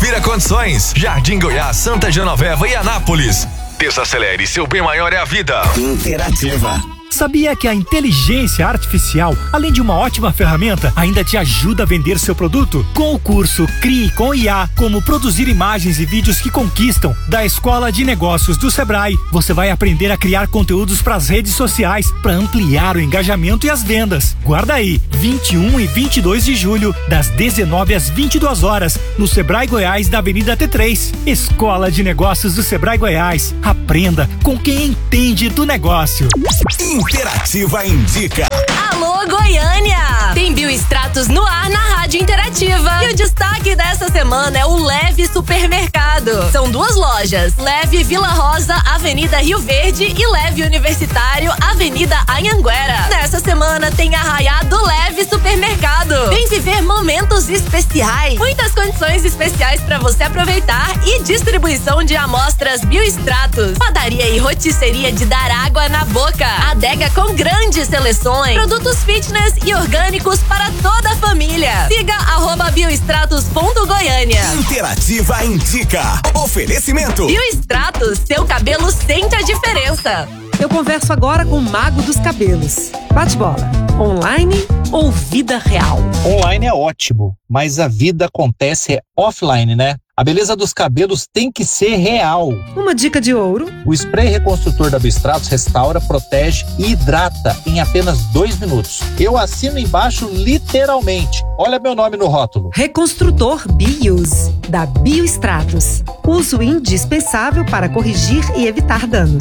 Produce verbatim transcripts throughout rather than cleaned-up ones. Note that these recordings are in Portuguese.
Confira condições. Jardim Goiás, Santa Genoveva e Anápolis. Desacelere, seu bem maior é a vida. Interativa. Sabia que a inteligência artificial, além de uma ótima ferramenta, ainda te ajuda a vender seu produto? Com o curso Crie com I A, como produzir imagens e vídeos que conquistam, da Escola de Negócios do Sebrae, você vai aprender a criar conteúdos para as redes sociais, para ampliar o engajamento e as vendas. Guarda aí, vinte e um e vinte e dois de julho, das dezenove às vinte e duas horas, no Sebrae Goiás, da Avenida T três. Escola de Negócios do Sebrae Goiás. Aprenda com quem entende do negócio. Interativa indica. Alô, Goiânia! Tem Bioextratos no ar na Rádio Interativa. E o destaque dessa semana é o Leve Supermercado. São duas lojas, Leve Vila Rosa, Avenida Rio Verde, e Leve Universitário, Avenida Anhanguera. Nessa semana tem arraiado Leve Supermercado. Vem viver momentos especiais. Muitas condições especiais para você aproveitar e distribuição de amostras Bioextratos. Padaria e rotisseria de dar água na boca. Adega com grandes seleções, produtos fitness e orgânicos para toda a família. Siga arroba bioextratos.goiânia. Interativa indica. Oferecimento. Bioextratos, seu cabelo sente a diferença. Eu converso agora com o Mago dos Cabelos. Bate bola. Online ou vida real? Online é ótimo, mas a vida acontece offline, né? A beleza dos cabelos tem que ser real. Uma dica de ouro. O spray reconstrutor da Bioextratos restaura, protege e hidrata em apenas dois minutos. Eu assino embaixo literalmente. Olha meu nome no rótulo. Reconstrutor Biuse, da Bioextratos. Uso indispensável para corrigir e evitar danos.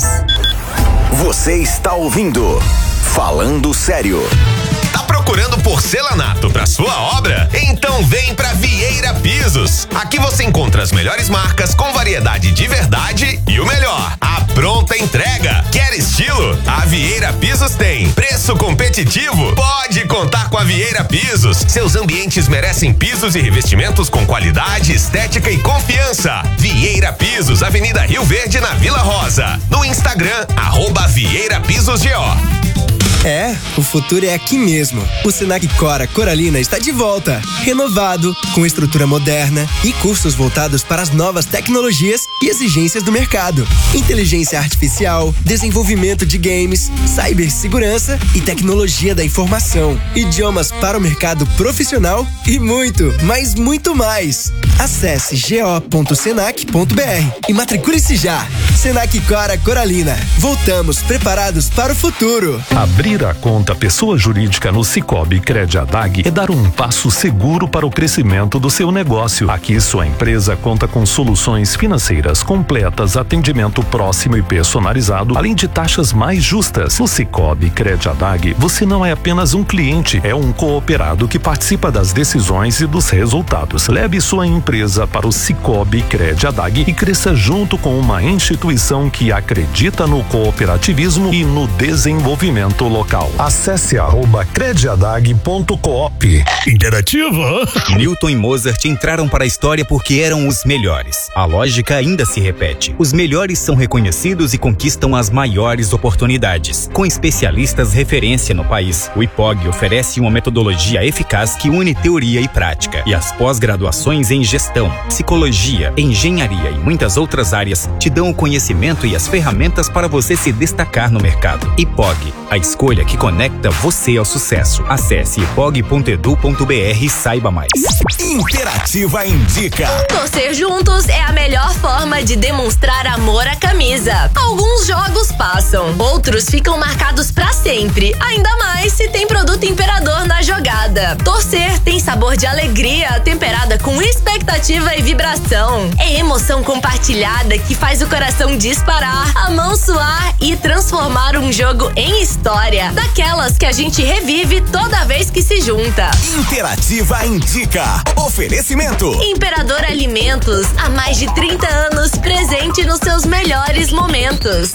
Você está ouvindo Falando Sério. Tá procurando porcelanato para sua obra? Então vem pra Vieira Pisos. Aqui você encontra as melhores marcas com variedade de verdade e o melhor, a pronta entrega. Quer estilo? A Vieira Pisos tem. Preço competitivo? Pode contar com a Vieira Pisos. Seus ambientes merecem pisos e revestimentos com qualidade, estética e confiança. Vieira Pisos, Avenida Rio Verde, na Vila Rosa. No Instagram, arroba Vieira Pisos G O. É, o futuro é aqui mesmo. O Senac Cora Coralina está de volta, renovado, com estrutura moderna e cursos voltados para as novas tecnologias e exigências do mercado. Inteligência artificial, desenvolvimento de games, cibersegurança e tecnologia da informação. Idiomas para o mercado profissional e muito, mas muito mais. Acesse go ponto senac ponto br e matricule-se já. Senac Cora Coralina. Voltamos preparados para o futuro. Abrir a conta pessoa jurídica no Sicoob Crediadag é dar um passo seguro para o crescimento do seu negócio. Aqui sua empresa conta com soluções financeiras completas, atendimento próximo e personalizado, além de taxas mais justas. No Sicoob Crediadag, você não é apenas um cliente, é um cooperado que participa das decisões e dos resultados. Leve sua empresa para o Sicoob Crediadag e cresça junto com uma instituição que acredita no cooperativismo e no desenvolvimento local. Acesse arroba crediadag ponto coop. Interativa. Milton e Mozart entraram para a história porque eram os melhores. A lógica ainda se repete. Os melhores são reconhecidos e conquistam as maiores oportunidades. Com especialistas referência no país, o I P O G oferece uma metodologia eficaz que une teoria e prática. E as pós-graduações em gestão, psicologia, engenharia e muitas outras áreas te dão o conhecimento e as ferramentas para você se destacar no mercado. I P O G, a escolha que conecta você ao sucesso. Acesse ipog ponto edu ponto br e saiba mais. Interativa indica. Torcer juntos é a melhor forma de demonstrar amor à camisa. Alguns jogos passam, outros ficam marcados pra sempre. Ainda mais se tem produto Imperador na jogada. Torcer tem sabor de alegria temperada com expectativa e vibração. É emoção compartilhada que faz o coração disparar, a mão suar e transformar um jogo em história. Daquelas que a gente revive toda vez que se junta. Interativa indica. Oferecimento. Imperador Alimentos, há mais de trinta anos presente nos seus melhores momentos.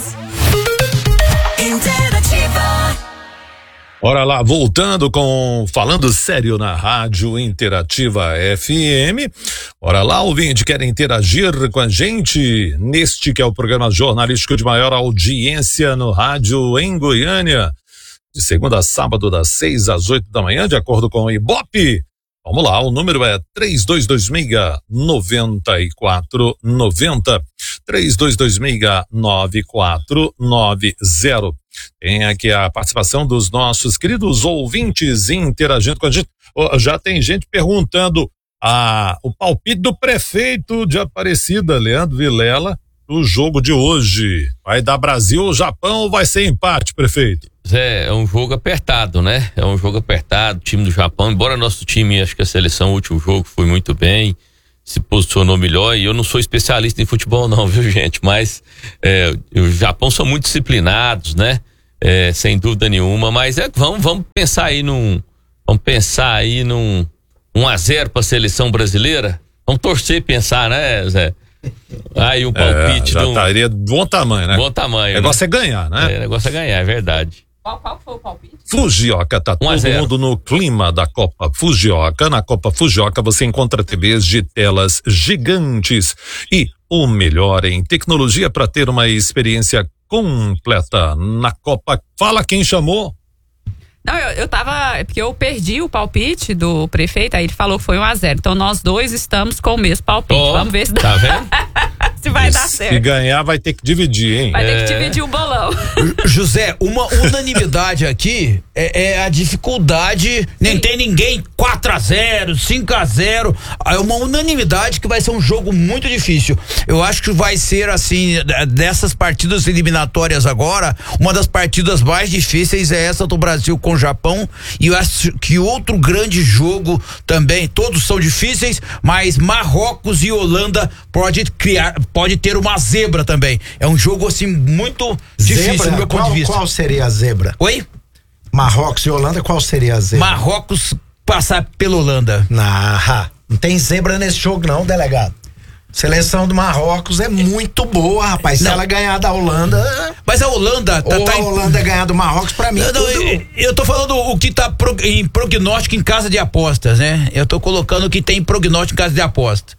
Interativa. Ora lá, voltando com Falando Sério na Rádio Interativa F M. Ora lá, ouvinte, quer interagir com a gente neste que é o programa jornalístico de maior audiência no rádio em Goiânia, de segunda a sábado, das seis às oito da manhã, de acordo com o Ibope. Vamos lá, o número é três dois dois seis, nove quatro nove zero. três dois dois seis, nove quatro nove zero. Tem aqui a participação dos nossos queridos ouvintes interagindo com a gente. Já tem gente perguntando a, o palpite do prefeito de Aparecida, Leandro Vilela, do jogo de hoje. Vai dar Brasil ou Japão ou vai ser empate, prefeito? Zé, é um jogo apertado, né? É um jogo apertado, time do Japão, embora nosso time, acho que a seleção, o último jogo foi muito bem, se posicionou melhor, e eu não sou especialista em futebol não, viu, gente? Mas é, o Japão são muito disciplinados, né? É, sem dúvida nenhuma, mas é, vamos, vamos pensar aí num, vamos pensar aí num um a zero para a seleção brasileira? Vamos torcer e pensar, né, Zé? Aí um palpite. É, já de um, estaria de bom tamanho, né? Bom tamanho. O negócio né? é ganhar, né? É, o negócio é ganhar, é verdade. Qual, qual foi o palpite? Fujioka, tá todo mundo no clima da Copa Fujioka. Na Copa Fujioka você encontra T Vs de telas gigantes e o melhor em tecnologia para ter uma experiência completa na Copa. Fala quem chamou. Não, eu, eu tava, é porque eu perdi o palpite do prefeito, aí ele falou que foi um a zero. Então nós dois estamos com o mesmo palpite. Oh, vamos ver se tá dá. vendo? se vai se dar certo. Se ganhar vai ter que dividir, hein? Vai é... ter que dividir o bolão. José, uma unanimidade aqui é, é a dificuldade, nem tem ninguém quatro a zero, cinco a zero, é uma unanimidade que vai ser um jogo muito difícil. Eu acho que vai ser assim, dessas partidas eliminatórias agora, uma das partidas mais difíceis é essa do Brasil com o Japão, e eu acho que outro grande jogo também, todos são difíceis, mas Marrocos e Holanda pode criar, pode ter uma zebra também. É um jogo assim muito difícil zebra, do meu ponto qual, de vista. Qual seria a zebra? Oi? Marrocos e Holanda, qual seria a zebra? Marrocos passar pela Holanda. Nah, não tem zebra nesse jogo não, delegado. Seleção do Marrocos é muito boa, rapaz. Se não. ela ganhar da Holanda... Mas a Holanda... Tá, ou tá a Holanda em... ganhar do Marrocos, pra mim... Não, tudo... eu, eu tô falando o que tá pro, em prognóstico em casa de apostas, né? Eu tô colocando o que tem prognóstico em casa de aposta.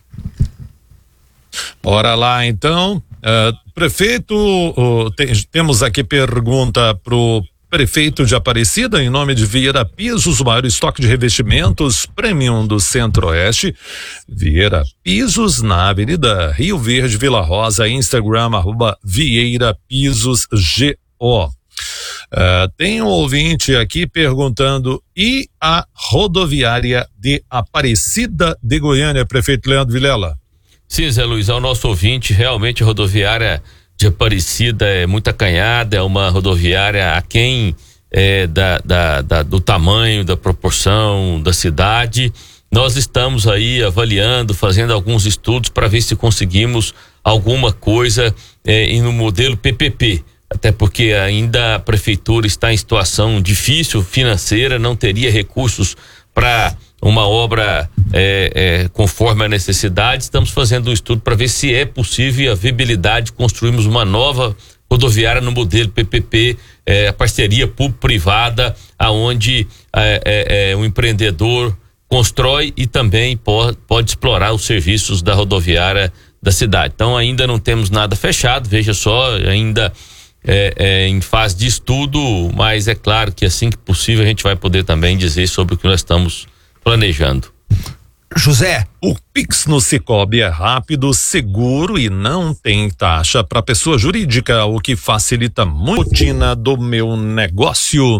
Bora lá, então. Uh, prefeito, uh, tem, temos aqui pergunta pro prefeito de Aparecida, em nome de Vieira Pisos, o maior estoque de revestimentos premium do Centro-Oeste. Vieira Pisos, na Avenida Rio Verde, Vila Rosa, Instagram, arroba Vieira Pisos G O. Uh, tem um ouvinte aqui perguntando, e a rodoviária de Aparecida de Goiânia, prefeito Leandro Vilela? Sim, Zé Luiz, ao nosso ouvinte, realmente a rodoviária de Aparecida é muito acanhada, é uma rodoviária aquém é, da, da, da, do tamanho, da proporção da cidade. Nós estamos aí avaliando, fazendo alguns estudos para ver se conseguimos alguma coisa é, no modelo P P P, até porque ainda a prefeitura está em situação difícil financeira, não teria recursos para uma obra é, é, conforme a necessidade. Estamos fazendo um estudo para ver se é possível a viabilidade de construirmos uma nova rodoviária no modelo P P P, é, a parceria público-privada, aonde é, é, é, um empreendedor constrói e também pode, pode explorar os serviços da rodoviária da cidade. Então ainda não temos nada fechado, veja só, ainda é, é, em fase de estudo, mas é claro que assim que possível a gente vai poder também dizer sobre o que nós estamos planejando. José, o Pix no Sicoob é rápido, seguro e não tem taxa para pessoa jurídica, o que facilita muito a rotina do meu negócio.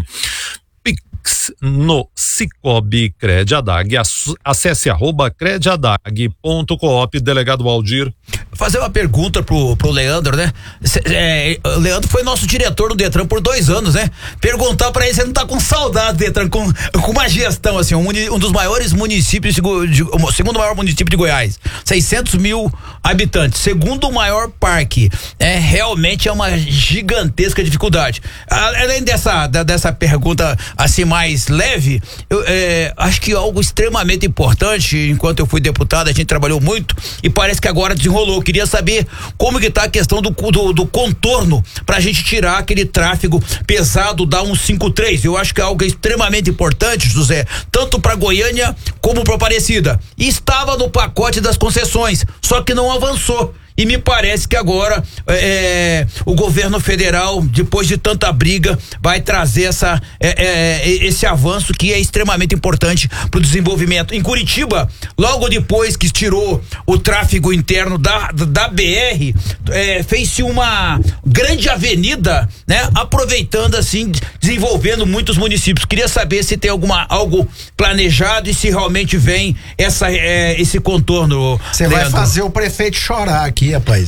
Pix no Sicoob Crediadag, acesse arroba crediadag ponto coop, delegado Aldir. Fazer uma pergunta pro, pro Leandro, né? Cê, é, o Leandro foi nosso diretor no Detran por dois anos, né? Perguntar pra ele se ele não tá com saudade do Detran, com, com uma gestão, assim, um, um dos maiores municípios, de, de, o segundo maior município de Goiás, seiscentos mil habitantes, segundo maior parque, é, realmente é uma gigantesca dificuldade. Além dessa, da, dessa pergunta, assim, mais leve, eu é, acho que algo extremamente importante, enquanto eu fui deputado, a gente trabalhou muito, e parece que agora desenrolou. Queria saber como que tá a questão do, do, do contorno pra gente tirar aquele tráfego pesado da cento e cinquenta e três. Eu acho que é algo extremamente importante, José, tanto pra Goiânia como pra Aparecida. E estava no pacote das concessões, só que não avançou. e me parece que agora é, o governo federal, depois de tanta briga, vai trazer essa, é, é, esse avanço que é extremamente importante para o desenvolvimento. Em Curitiba, logo depois que tirou o tráfego interno da, da B R, é, fez-se uma grande avenida, né? Aproveitando assim, desenvolvendo muitos municípios. Queria saber se tem alguma, algo planejado e se realmente vem essa, é, esse contorno. Você vai fazer o prefeito chorar aqui, rapaz.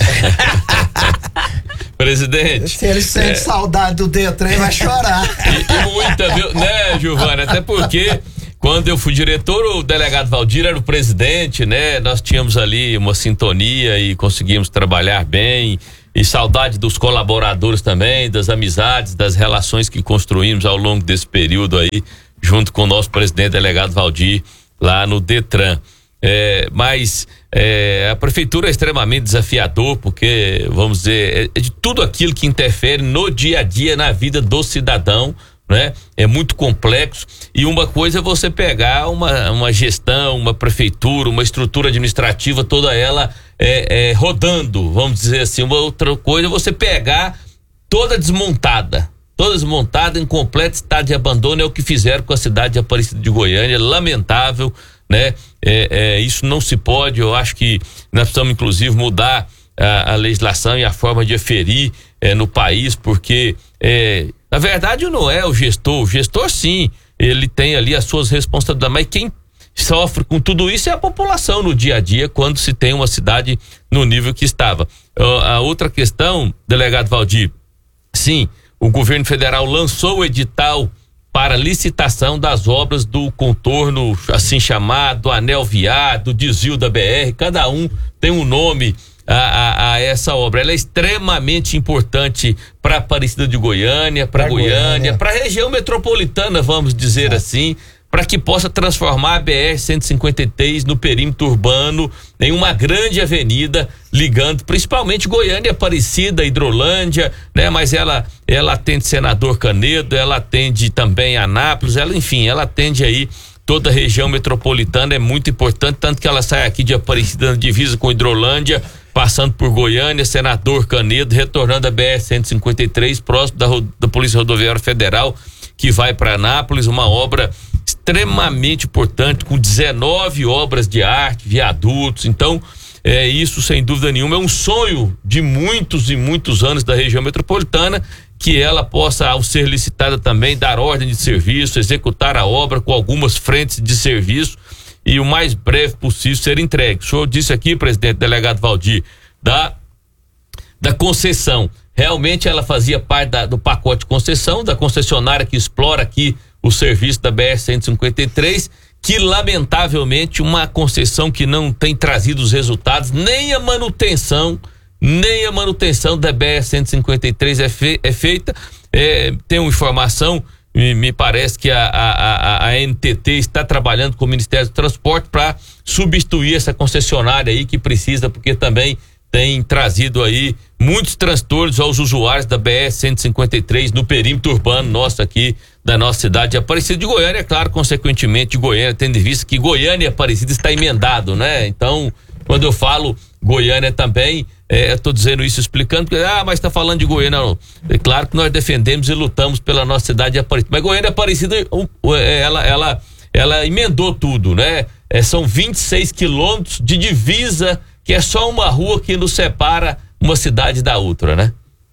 Presidente. Se ele sente é... saudade do Detran, vai chorar. E, e muita, viu? Né, Giovana? Até porque quando eu fui diretor, o delegado Valdir era o presidente, né? Nós tínhamos ali uma sintonia e conseguimos trabalhar bem. E saudade dos colaboradores também, das amizades, das relações que construímos ao longo desse período aí, junto com o nosso presidente delegado Valdir, lá no Detran. É, mas é, a prefeitura é extremamente desafiador, porque, vamos dizer, é de tudo aquilo que interfere no dia a dia, na vida do cidadão, né? É muito complexo, e uma coisa é você pegar uma, uma gestão, uma prefeitura, uma estrutura administrativa, toda ela é, é, rodando, vamos dizer assim. Uma outra coisa é você pegar toda desmontada, toda desmontada, em completo estado de abandono. É o que fizeram com a cidade de Aparecida de Goiânia, lamentável, né? É, é, isso não se pode. Eu acho que nós precisamos inclusive mudar a, a legislação e a forma de aferir é, no país, porque é, na verdade não é o gestor, o gestor sim, ele tem ali as suas responsabilidades, mas quem sofre com tudo isso é a população no dia a dia, quando se tem uma cidade no nível que estava. A outra questão, delegado Valdir, sim, o governo federal lançou o edital para licitação das obras do contorno, assim chamado, anel viário, desvio da B R, cada um tem um nome a, a, a essa obra. Ela é extremamente importante para Aparecida de Goiânia, para Goiânia, Goiânia. para a região metropolitana, vamos dizer é. assim, para que possa transformar a B R cento e cinquenta e três no perímetro urbano em uma grande avenida, ligando principalmente Goiânia, Aparecida, Hidrolândia, né? Mas ela ela atende Senador Canedo, ela atende também Anápolis, ela, enfim, ela atende aí toda a região metropolitana. É muito importante, tanto que ela sai aqui de Aparecida na divisa com Hidrolândia, passando por Goiânia, Senador Canedo, retornando a B R cento e cinquenta e três, próximo da, da Polícia Rodoviária Federal, que vai para Anápolis, uma obra extremamente importante, com dezenove obras de arte, viadutos. Então, é, isso sem dúvida nenhuma é um sonho de muitos e muitos anos da região metropolitana, que ela possa, ao ser licitada também, dar ordem de serviço, executar a obra com algumas frentes de serviço e o mais breve possível ser entregue. O senhor disse aqui, presidente delegado Valdir, da, da concessão. Realmente ela fazia parte da, do pacote de concessão, da concessionária que explora aqui o serviço da B R cento e cinquenta e três, que lamentavelmente uma concessão que não tem trazido os resultados, nem a manutenção, nem a manutenção da B R cento e cinquenta e três é, fe, é feita. É, tem uma informação, me, me parece que a, a, a, a N T T está trabalhando com o Ministério do Transporte para substituir essa concessionária aí que precisa, porque também tem trazido aí muitos transtornos aos usuários da B R cento e cinquenta e três no perímetro urbano nosso aqui da nossa cidade de Aparecida de Goiânia, é claro, consequentemente de Goiânia, tendo em vista que Goiânia e Aparecida está emendado, né? Então, quando eu falo Goiânia também, é, eu tô dizendo isso explicando, porque, ah, mas tá falando de Goiânia, não. É claro que nós defendemos e lutamos pela nossa cidade de Aparecida, mas Goiânia e Aparecida, ela, ela, ela emendou tudo, né? É, são vinte e seis quilômetros de divisa, que é só uma rua que nos separa uma cidade da outra, né?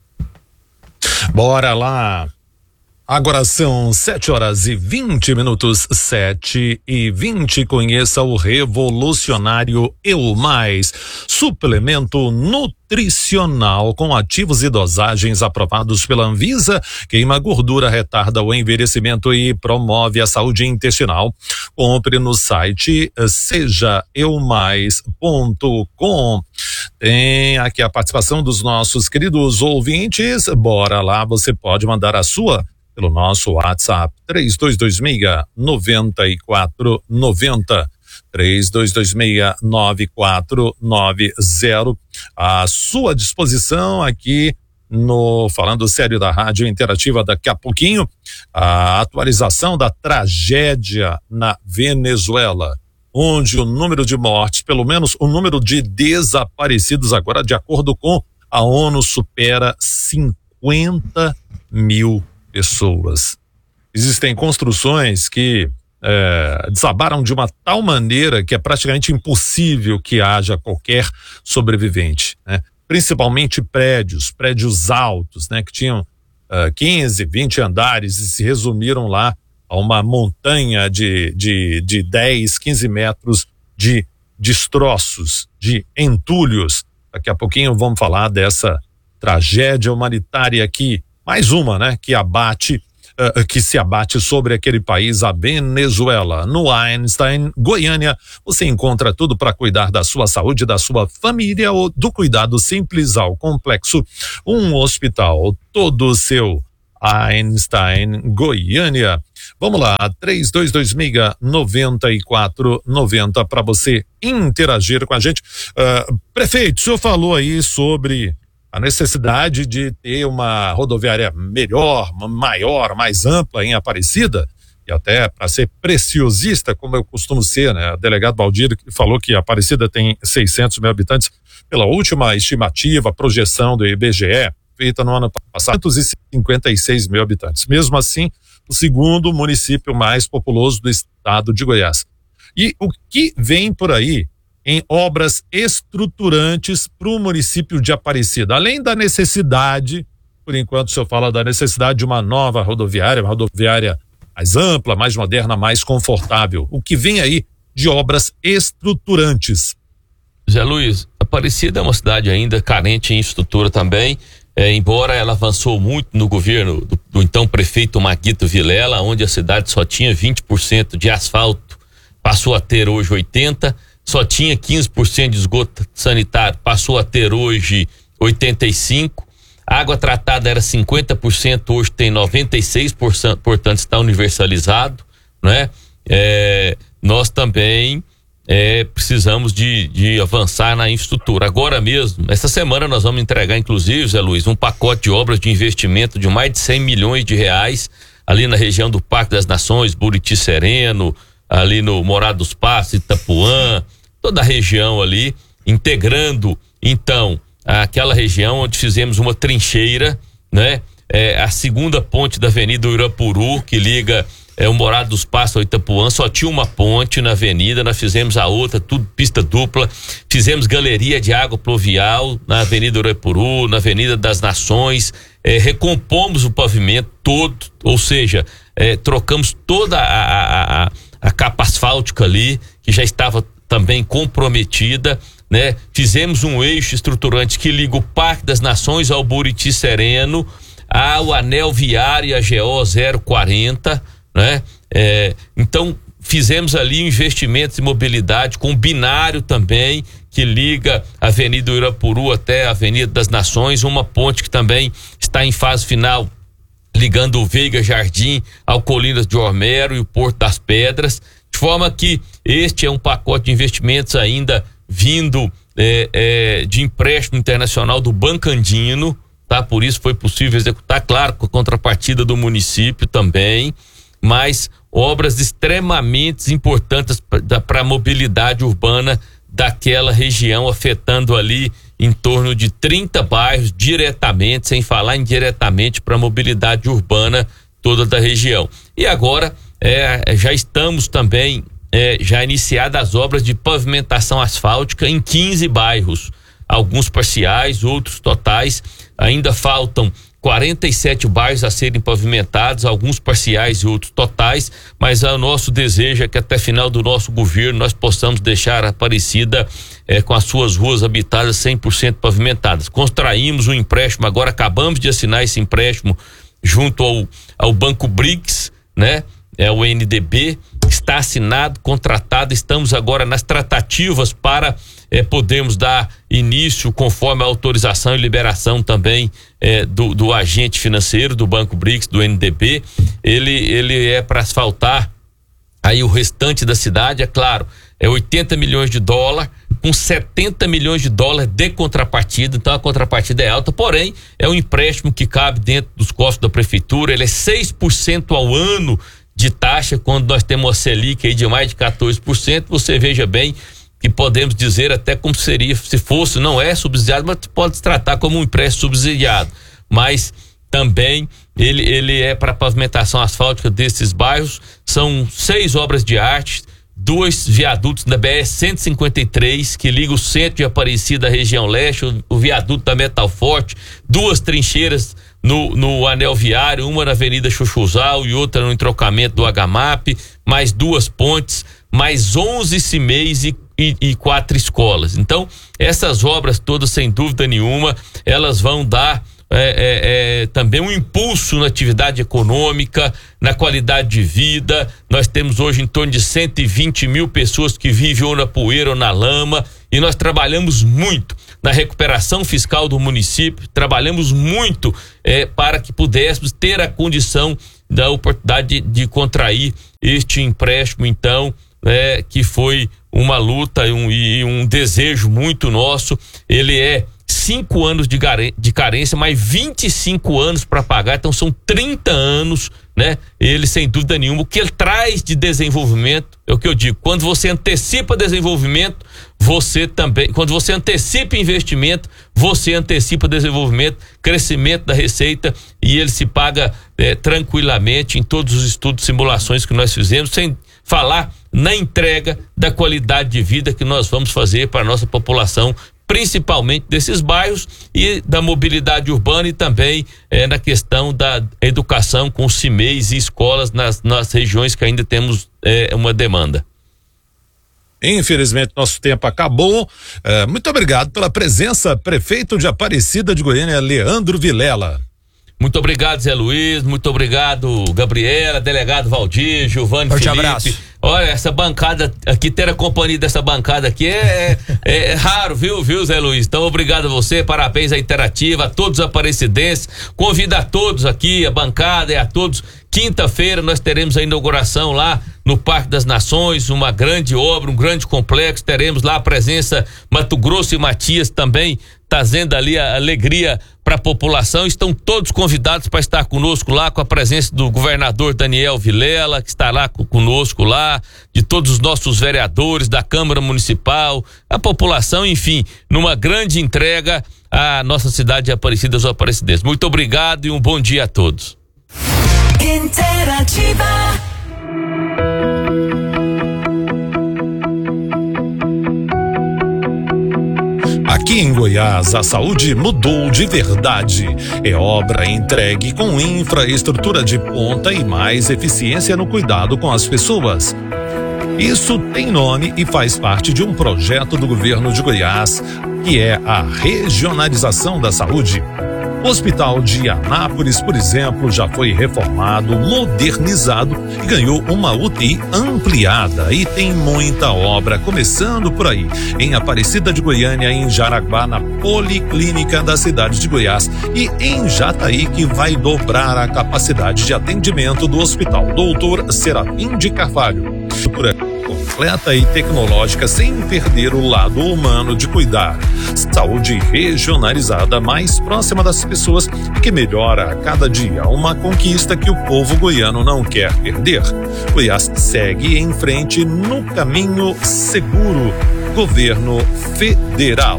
Bora lá. Agora são sete horas e vinte minutos, sete e vinte. Conheça o revolucionário Eu Mais, suplemento nutricional com ativos e dosagens aprovados pela Anvisa, queima gordura, retarda o envelhecimento e promove a saúde intestinal. Compre no site seja eu mais ponto com. Tem aqui a participação dos nossos queridos ouvintes. Bora lá, você pode mandar a sua pelo nosso WhatsApp três dois dois seis, nove quatro nove zero, três dois dois seis, nove quatro nove zero, à sua disposição aqui no Falando Sério da Rádio Interativa. Daqui a pouquinho, a atualização da tragédia na Venezuela. onde o número de mortes, pelo menos o número de desaparecidos agora, de acordo com a ONU, supera cinquenta mil pessoas. Existem construções que é, desabaram de uma tal maneira que é praticamente impossível que haja qualquer sobrevivente, né? Principalmente prédios, prédios altos, né? Que tinham uh, quinze, vinte andares e se resumiram lá a uma montanha de, de, de dez, quinze metros de destroços, de entulhos. Daqui a pouquinho vamos falar dessa tragédia humanitária aqui, mais uma, né? Que abate Uh, que se abate sobre aquele país, a Venezuela. No Einstein, Goiânia, você encontra tudo para cuidar da sua saúde, da sua família ou do cuidado simples ao complexo. Um hospital todo seu. Einstein, Goiânia. Vamos lá, três dois dois seis, nove quatro nove zero para você interagir com a gente. Uh, prefeito, o senhor falou aí sobre a necessidade de ter uma rodoviária melhor, maior, mais ampla em Aparecida, e até para ser preciosista, como eu costumo ser, né? O delegado Baldir falou que Aparecida tem seiscentos mil habitantes, pela última estimativa, projeção do I B G E, feita no ano passado, duzentos e cinquenta e seis mil habitantes. Mesmo assim, o segundo município mais populoso do estado de Goiás. E o que vem por aí em obras estruturantes para o município de Aparecida, além da necessidade, por enquanto o senhor fala da necessidade de uma nova rodoviária, uma rodoviária mais ampla, mais moderna, mais confortável. O que vem aí de obras estruturantes? Zé Luiz, Aparecida é uma cidade ainda carente em estrutura também, é, embora ela avançou muito no governo do, do então prefeito Maguito Vilela, onde a cidade só tinha vinte por cento de asfalto, passou a ter hoje oitenta por cento. Só tinha quinze por cento de esgoto sanitário, passou a ter hoje oitenta e cinco por cento. Água tratada era cinquenta por cento, hoje tem noventa e seis por cento, portanto está universalizado, né? É, nós também é, precisamos de, de avançar na infraestrutura. Agora mesmo, essa semana nós vamos entregar, inclusive, Zé Luiz, um pacote de obras de investimento de mais de cem milhões de reais ali na região do Parque das Nações, Buriti Sereno, ali no Morado dos Passos, Itapuã, toda a região ali, integrando então aquela região onde fizemos uma trincheira, né? É, a segunda ponte da Avenida Uirapuru, que liga é, o Morado dos Passos ao Itapuã, só tinha uma ponte na avenida, nós fizemos a outra, tudo pista dupla, fizemos galeria de água pluvial na Avenida Uirapuru, na Avenida das Nações, é, recompomos o pavimento todo, ou seja, é, trocamos toda a, a, a a capa asfáltica ali, que já estava também comprometida, né? Fizemos um eixo estruturante que liga o Parque das Nações ao Buriti Sereno, ao anel viário, a G O zero quarenta, né? É, então, fizemos ali investimentos em mobilidade com binário também, que liga a Avenida Uirapuru até a Avenida das Nações, uma ponte que também está em fase final, ligando o Veiga Jardim ao Colinas de Ormero e o Porto das Pedras, de forma que este é um pacote de investimentos ainda vindo é, é, de empréstimo internacional do Banco Andino, tá? Por isso foi possível executar, claro, com a contrapartida do município também, mas obras extremamente importantes para a mobilidade urbana daquela região, afetando ali em torno de trinta bairros diretamente, sem falar indiretamente para a mobilidade urbana toda da região. E agora é, já estamos também é, já iniciadas as obras de pavimentação asfáltica em quinze bairros, alguns parciais, outros totais. Ainda faltam quarenta e sete bairros a serem pavimentados, alguns parciais e outros totais, mas o nosso desejo é que até final do nosso governo nós possamos deixar a Aparecida eh, com as suas ruas habitadas cem por cento pavimentadas. Contraímos um empréstimo, agora acabamos de assinar esse empréstimo junto ao, ao Banco BRICS, né? É o N D B, está assinado, contratado, estamos agora nas tratativas para eh, podermos dar início conforme a autorização e liberação também eh, do, do agente financeiro do Banco BRICS, do N D B. Ele, ele é para asfaltar aí o restante da cidade, é claro, é oitenta milhões de dólares, com setenta milhões de dólares de contrapartida, então a contrapartida é alta, porém é um empréstimo que cabe dentro dos custos da prefeitura, ele é seis por cento ao ano de taxa, quando nós temos uma Selic aí de mais de quatorze por cento, você veja bem que podemos dizer até como seria, se fosse, não é subsidiado, mas pode se tratar como um empréstimo subsidiado, mas também ele, ele é para pavimentação asfáltica desses bairros. São seis obras de arte, dois viadutos da B R cento e cinquenta e três que liga o centro de Aparecida à região leste, o, o viaduto da Metal Forte, duas trincheiras no, no anel viário, uma na Avenida Chuchuzal e outra no entrocamento do H M A P, mais duas pontes, mais onze C M E Is e, e, e quatro escolas. Então, essas obras todas, sem dúvida nenhuma, elas vão dar É, é, é, também um impulso na atividade econômica, na qualidade de vida. Nós temos hoje em torno de cento e vinte mil pessoas que vivem ou na poeira ou na lama, e nós trabalhamos muito na recuperação fiscal do município, trabalhamos muito é, para que pudéssemos ter a condição da oportunidade de, de contrair este empréstimo, então, é, que foi uma luta e um, e um desejo muito nosso. Ele é cinco anos de, de carência, mais vinte e cinco anos para pagar, então são trinta anos, né? Ele, sem dúvida nenhuma, o que ele traz de desenvolvimento, é o que eu digo, quando você antecipa desenvolvimento, você também, quando você antecipa investimento, você antecipa desenvolvimento, crescimento da receita, e ele se paga é, tranquilamente em todos os estudos, simulações que nós fizemos, sem falar na entrega da qualidade de vida que nós vamos fazer para a nossa população, principalmente desses bairros, e da mobilidade urbana, e também eh, na questão da educação com C M E Is e escolas nas, nas regiões que ainda temos eh, uma demanda. Infelizmente, nosso tempo acabou. Eh, muito obrigado pela presença, prefeito de Aparecida de Goiânia, Leandro Vilela. Muito obrigado, Zé Luiz, muito obrigado, Gabriela, delegado Valdir, Giovanni Felipe. Forte abraço. Olha, essa bancada aqui, ter a companhia dessa bancada aqui é, é, é raro, viu, viu, Zé Luiz? Então, obrigado a você, parabéns à Interativa, a todos os aparecidenses. Convido a todos aqui, a bancada e a todos. Quinta-feira nós teremos a inauguração lá no Parque das Nações, uma grande obra, um grande complexo. Teremos lá a presença Mato Grosso e Matias também, trazendo ali a alegria para a população. Estão todos convidados para estar conosco lá, com a presença do governador Daniel Vilela, que está lá conosco lá, de todos os nossos vereadores da Câmara Municipal, a população, enfim, numa grande entrega à nossa cidade de Aparecida, aos aparecidenses. Muito obrigado e um bom dia a todos. Interativa. Aqui em Goiás, a saúde mudou de verdade. É obra entregue com infraestrutura de ponta e mais eficiência no cuidado com as pessoas. Isso tem nome e faz parte de um projeto do governo de Goiás, que é a regionalização da saúde. O Hospital de Anápolis, por exemplo, já foi reformado, modernizado e ganhou uma U T I ampliada. E tem muita obra começando por aí, em Aparecida de Goiânia, em Jaraguá, na Policlínica da cidade de Goiás, e em Jataí, que vai dobrar a capacidade de atendimento do Hospital Doutor Serafim de Carvalho. Completa e tecnológica, sem perder o lado humano de cuidar. Saúde regionalizada, mais próxima das pessoas e que melhora a cada dia, uma conquista que o povo goiano não quer perder. Goiás segue em frente no caminho seguro. Governo Federal.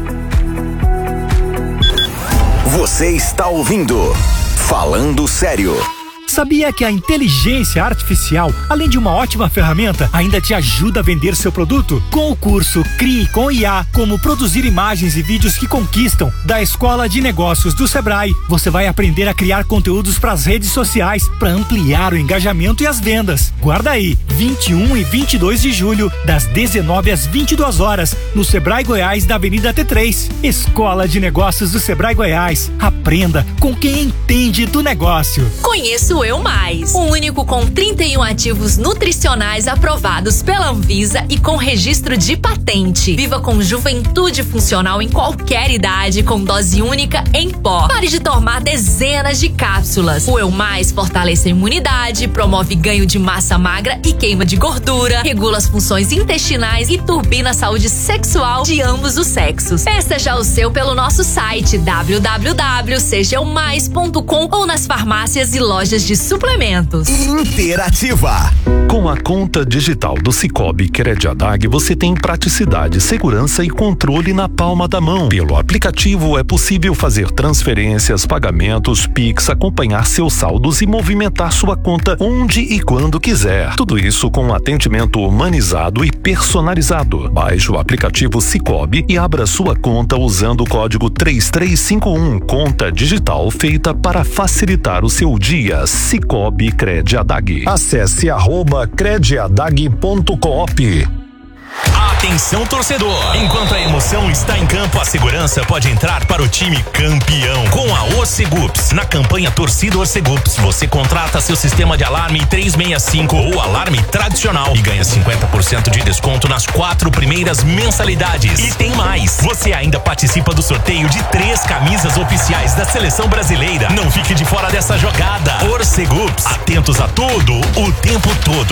Você está ouvindo Falando Sério. Sabia que a inteligência artificial, além de uma ótima ferramenta, ainda te ajuda a vender seu produto? Com o curso Crie com I A, como produzir imagens e vídeos que conquistam, da Escola de Negócios do Sebrae, você vai aprender a criar conteúdos para as redes sociais, para ampliar o engajamento e as vendas. Guarda aí, vinte e um e vinte e dois de julho, das dezenove às vinte e duas horas, no Sebrae Goiás, da Avenida T três. Escola de Negócios do Sebrae Goiás. Aprenda com quem entende do negócio. Conheço Eu Mais, o único com trinta e um ativos nutricionais aprovados pela Anvisa e com registro de patente. Viva com juventude funcional em qualquer idade, com dose única em pó. Pare de tomar dezenas de cápsulas. O Eu Mais fortalece a imunidade, promove ganho de massa magra e queima de gordura, regula as funções intestinais e turbina a saúde sexual de ambos os sexos. Peça já o seu pelo nosso site w w w ponto seja o mais ponto com ou nas farmácias e lojas de de suplementos. Interativa. Com a conta digital do Cicobi Crediadag, você tem praticidade, segurança e controle na palma da mão. Pelo aplicativo é possível fazer transferências, pagamentos, Pix, acompanhar seus saldos e movimentar sua conta onde e quando quiser. Tudo isso com um atendimento humanizado e personalizado. Baixe o aplicativo Cicobi e abra sua conta usando o código três três cinco um. Conta digital feita para facilitar o seu dia. Cicobi Crediadag. Acesse arroba crediadag ponto coop. Atenção, torcedor! Enquanto a emoção está em campo, a segurança pode entrar para o time campeão com a Orcegups. Na campanha Torcida Orcegups, você contrata seu sistema de alarme trezentos e sessenta e cinco ou alarme tradicional e ganha cinquenta por cento de desconto nas quatro primeiras mensalidades. E tem mais! Você ainda participa do sorteio de três camisas oficiais da Seleção Brasileira. Não fique de fora dessa jogada. Orcegups, atentos a tudo, o tempo todo.